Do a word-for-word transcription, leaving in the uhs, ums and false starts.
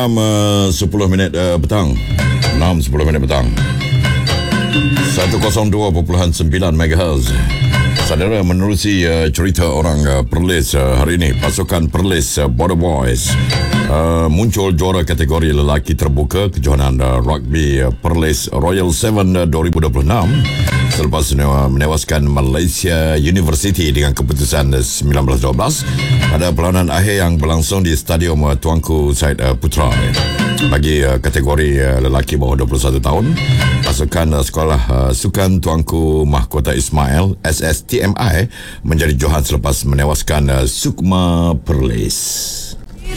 enam uh, sepuluh minit uh, petang. enam sepuluh minit petang. seratus dua perpuluhan sembilan megahertz. Saudara, menerusi uh, cerita orang uh, Perlis uh, hari ini, pasukan Perlis uh, Border Boys uh, muncul juara kategori lelaki terbuka kejohanan uh, rugby uh, Perlis Royal tujuh uh, dua ribu dua puluh enam selepas uh, menewaskan Malaysia University dengan keputusan uh, sembilan belas dua belas pada perlawanan akhir yang berlangsung di Stadium uh, Tuanku Said uh, Putra. Bagi uh, kategori uh, lelaki bawah dua puluh satu tahun, pasukan uh, sekolah uh, sukan Tuanku Mahkota Ismail S S T M I menjadi johan selepas menewaskan uh, Sukma Perlis.